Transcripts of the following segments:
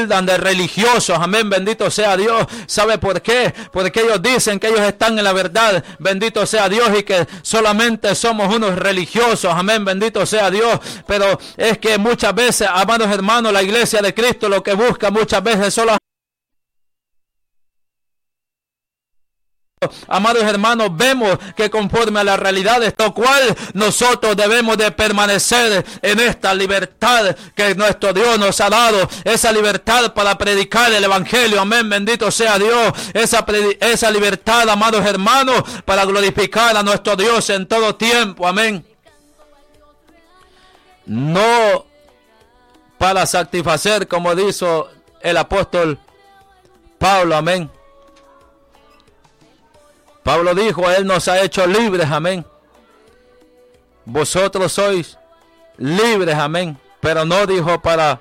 tildan de religiosos, amén, bendito sea Dios. ¿Sabe por qué? Porque ellos dicen que ellos están en la verdad, bendito sea Dios, y que solamente somos unos religiosos, amén, bendito sea Dios. Pero es que muchas veces, amados hermanos, la iglesia de Cristo lo que busca muchas veces solo, amados hermanos, vemos que conforme a la realidad, lo cual nosotros debemos de permanecer en esta libertad que nuestro Dios nos ha dado, esa libertad para predicar el evangelio, amén, bendito sea Dios, esa libertad, amados hermanos, para glorificar a nuestro Dios en todo tiempo, amén. No para satisfacer, como dijo el apóstol Pablo, amén. Pablo dijo, Él nos ha hecho libres, amén. Vosotros sois libres, amén. Pero no dijo para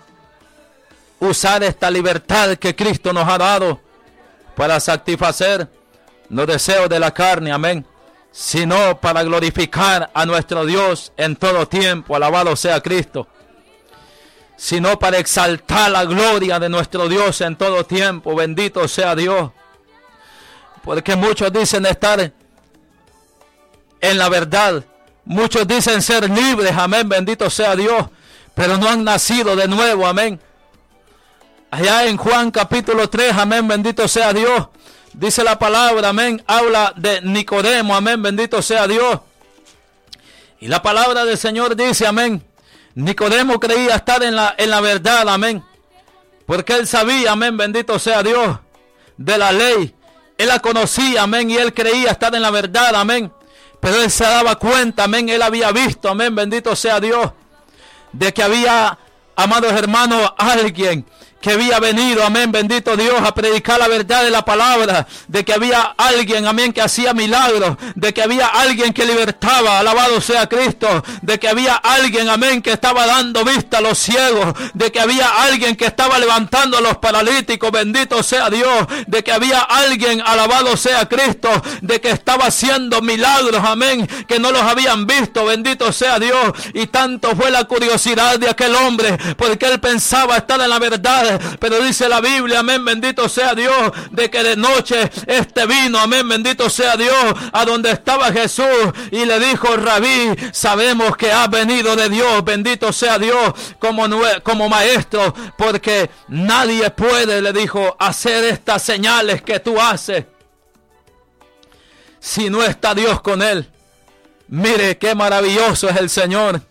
usar esta libertad que Cristo nos ha dado para satisfacer los deseos de la carne, amén. Sino para glorificar a nuestro Dios en todo tiempo, alabado sea Cristo. Sino para exaltar la gloria de nuestro Dios en todo tiempo, bendito sea Dios. Porque muchos dicen estar en la verdad. Muchos dicen ser libres, amén, bendito sea Dios. Pero no han nacido de nuevo, amén. Allá en Juan capítulo 3, amén, bendito sea Dios. Dice la palabra, amén, habla de Nicodemo, amén, bendito sea Dios. Y la palabra del Señor dice, amén, Nicodemo creía estar en la verdad, amén. Porque él sabía, amén, bendito sea Dios, de la ley. Él la conocía, amén, y él creía estar en la verdad, amén. Pero él se daba cuenta, amén, él había visto, amén, bendito sea Dios, de que había, amados hermanos, alguien que había venido, amén, bendito Dios, a predicar la verdad de la palabra, de que había alguien, amén, que hacía milagros, de que había alguien que libertaba, alabado sea Cristo, de que había alguien, amén, que estaba dando vista a los ciegos, de que había alguien que estaba levantando a los paralíticos, bendito sea Dios, de que había alguien, alabado sea Cristo, de que estaba haciendo milagros, amén, que no los habían visto, bendito sea Dios. Y tanto fue la curiosidad de aquel hombre, porque él pensaba estar en la verdad. Pero dice la Biblia, amén, bendito sea Dios, de que de noche vino, amén, bendito sea Dios, a donde estaba Jesús, y le dijo, Rabí, sabemos que has venido de Dios, bendito sea Dios, como maestro, porque nadie puede, le dijo, hacer estas señales que tú haces si no está Dios con él. Mire qué maravilloso es el Señor.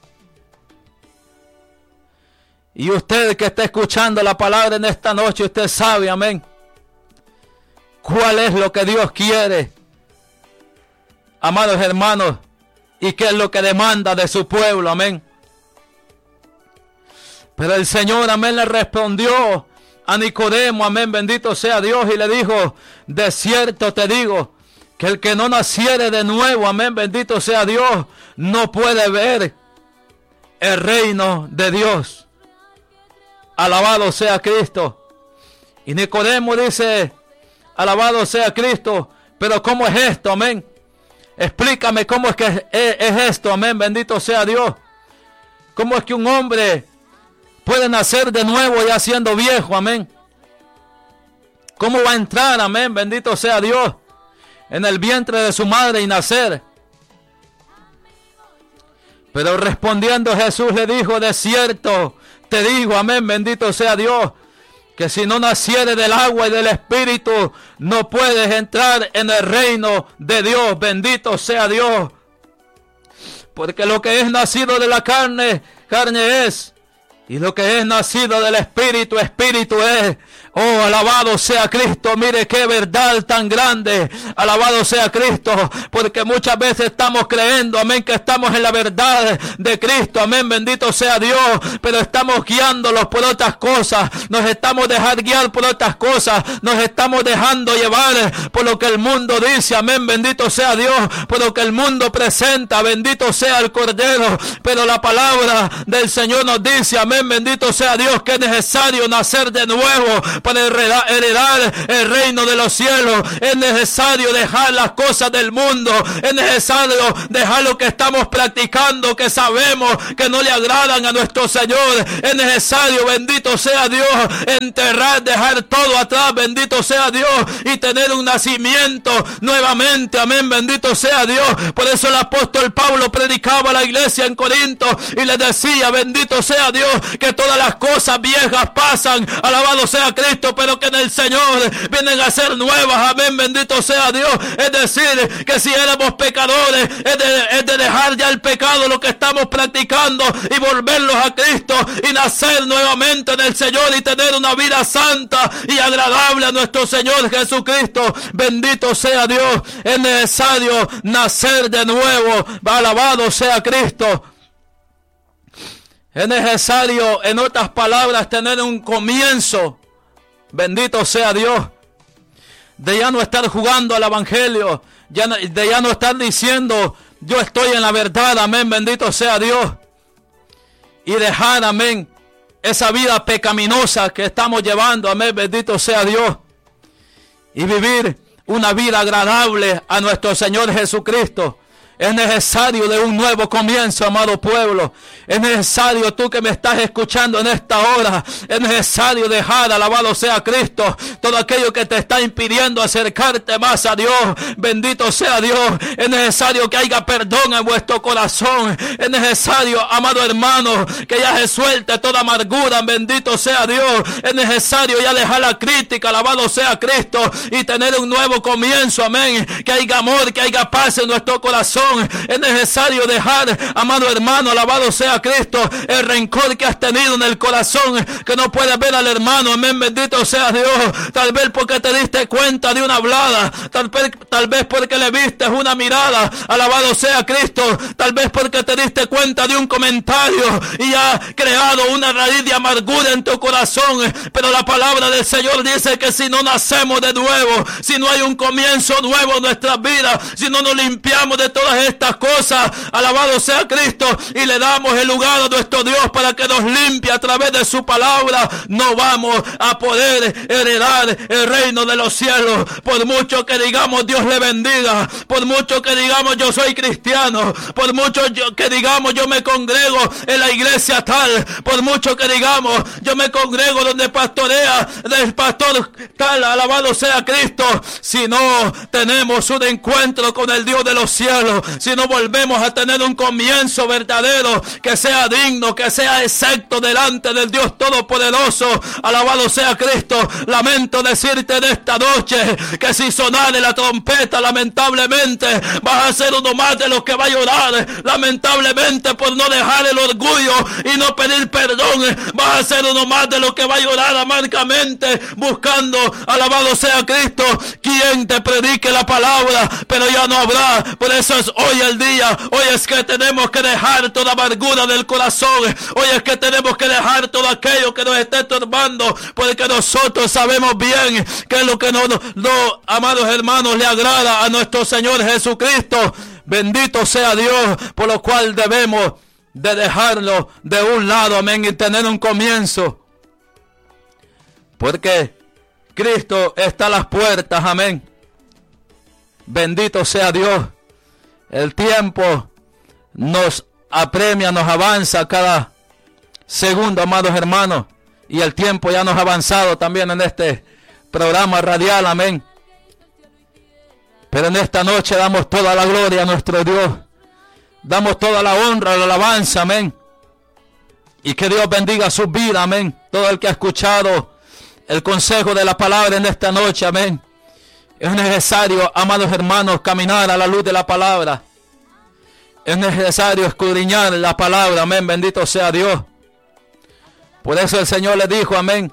Y usted que está escuchando la palabra en esta noche, usted sabe, amén, cuál es lo que Dios quiere, amados hermanos, y qué es lo que demanda de su pueblo, amén. Pero el Señor, amén, le respondió a Nicodemo, amén, bendito sea Dios, y le dijo, de cierto te digo, que el que no naciere de nuevo, amén, bendito sea Dios, no puede ver el reino de Dios. Alabado sea Cristo. Y Nicodemo dice, alabado sea Cristo, pero ¿cómo es esto? Amén. Explícame cómo es que es esto, amén, bendito sea Dios. ¿Cómo es que un hombre puede nacer de nuevo ya siendo viejo, amén? ¿Cómo va a entrar, amén, bendito sea Dios, en el vientre de su madre y nacer? Pero respondiendo Jesús le dijo, de cierto te digo, amén, bendito sea Dios, que si no naciere del agua y del Espíritu, no puedes entrar en el reino de Dios, bendito sea Dios. Porque lo que es nacido de la carne, carne es, y lo que es nacido del Espíritu, Espíritu es. Oh, alabado sea Cristo, mire qué verdad tan grande, alabado sea Cristo, porque muchas veces estamos creyendo, amén, que estamos en la verdad de Cristo, amén, bendito sea Dios, pero estamos guiándolos por otras cosas, nos estamos dejando guiar por otras cosas, nos estamos dejando llevar por lo que el mundo dice, amén, bendito sea Dios, por lo que el mundo presenta, bendito sea el Cordero, pero la palabra del Señor nos dice, amén, bendito sea Dios, que es necesario nacer de nuevo, para heredar el reino de los cielos. Es necesario dejar las cosas del mundo. Es necesario dejar lo que estamos practicando, que sabemos que no le agradan a nuestro Señor. Es necesario, bendito sea Dios, enterrar, dejar todo atrás, bendito sea Dios, y tener un nacimiento nuevamente. Amén, bendito sea Dios. Por eso el apóstol Pablo predicaba a la iglesia en Corinto y le decía, bendito sea Dios, que todas las cosas viejas pasan, alabado sea Cristo, pero que en el Señor vienen a ser nuevas. Amén, bendito sea Dios. Es decir, que si éramos pecadores, es de dejar ya el pecado, lo que estamos practicando, y volverlos a Cristo y nacer nuevamente en el Señor y tener una vida santa y agradable a nuestro Señor Jesucristo. Bendito sea Dios. Es necesario nacer de nuevo. Alabado sea Cristo. Es necesario, en otras palabras, tener un comienzo. Bendito sea Dios. De ya no estar jugando al evangelio, de ya no estar diciendo yo estoy en la verdad, amén, bendito sea Dios, y dejar, amén, esa vida pecaminosa que estamos llevando, amén, bendito sea Dios, y vivir una vida agradable a nuestro Señor Jesucristo. Es necesario de un nuevo comienzo, amado pueblo. Es necesario, tú que me estás escuchando en esta hora, es necesario dejar, alabado sea Cristo, todo aquello que te está impidiendo acercarte más a Dios. Bendito sea Dios. Es necesario que haya perdón en vuestro corazón. Es necesario, amado hermano, que ya se suelte toda amargura. Bendito sea Dios. Es necesario ya dejar la crítica, alabado sea Cristo, y tener un nuevo comienzo. Amén. Que haya amor, que haya paz en nuestro corazón. Es necesario dejar, amado hermano, alabado sea Cristo, el rencor que has tenido en el corazón, que no puedes ver al hermano. Amén, bendito sea Dios. Tal vez porque te diste cuenta de una hablada, tal vez porque le viste una mirada, alabado sea Cristo, tal vez porque te diste cuenta de un comentario y ha creado una raíz de amargura en tu corazón. Pero la palabra del Señor dice que si no nacemos de nuevo, si no hay un comienzo nuevo en nuestras vidas, si no nos limpiamos de todas estas cosas, alabado sea Cristo, y le damos el lugar a nuestro Dios para que nos limpie a través de su palabra, no vamos a poder heredar el reino de los cielos. Por mucho que digamos Dios le bendiga, por mucho que digamos yo soy cristiano, por mucho que digamos yo me congrego en la iglesia tal, por mucho que digamos yo me congrego donde pastorea el pastor tal, alabado sea Cristo, si no tenemos un encuentro con el Dios de los cielos, si no volvemos a tener un comienzo verdadero, que sea digno, que sea exacto delante del Dios Todopoderoso, alabado sea Cristo, lamento decirte de esta noche que si sonare la trompeta, lamentablemente vas a ser uno más de los que va a llorar, lamentablemente por no dejar el orgullo y no pedir perdón, vas a ser uno más de los que va a llorar amargamente buscando, alabado sea Cristo, quien te predique la palabra, pero ya no habrá. Por eso es hoy el día, hoy es que tenemos que dejar toda amargura del corazón, hoy es que tenemos que dejar todo aquello que nos esté estorbando, porque nosotros sabemos bien que es lo que no, amados hermanos, le agrada a nuestro Señor Jesucristo. Bendito sea Dios, por lo cual debemos de dejarlo de un lado, amén, y tener un comienzo, porque Cristo está a las puertas, amén. Bendito sea Dios. El tiempo nos apremia, nos avanza cada segundo, amados hermanos, y el tiempo ya nos ha avanzado también en este programa radial, amén. Pero en esta noche damos toda la gloria a nuestro Dios, damos toda la honra, la alabanza, amén, y que Dios bendiga su vida, amén. Todo el que ha escuchado el consejo de la palabra en esta noche, amén. Es necesario, amados hermanos, caminar a la luz de la palabra. Es necesario escudriñar la palabra, amén, bendito sea Dios. Por eso el Señor le dijo, amén,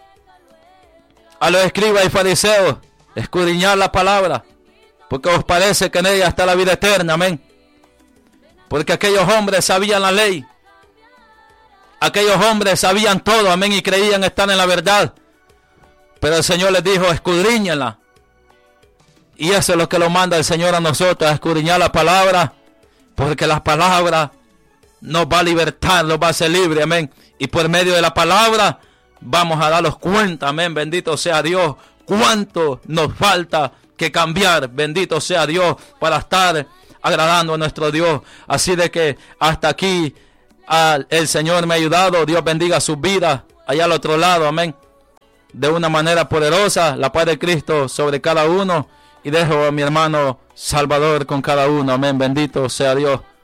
a los escribas y fariseos, escudriñar la palabra, porque os parece que en ella está la vida eterna, amén. Porque aquellos hombres sabían la ley, aquellos hombres sabían todo, amén, y creían estar en la verdad. Pero el Señor les dijo, escudriñenla. Y eso es lo que lo manda el Señor a nosotros, a escudriñar la palabra, porque la palabra nos va a libertar, nos va a hacer libre, amén. Y por medio de la palabra vamos a darnos cuenta, amén, bendito sea Dios, cuánto nos falta que cambiar, bendito sea Dios, para estar agradando a nuestro Dios. Así de que hasta aquí el Señor me ha ayudado. Dios bendiga sus vidas allá al otro lado, amén, de una manera poderosa. La paz de Cristo sobre cada uno, y dejo a mi hermano Salvador con cada uno, amén, bendito sea Dios.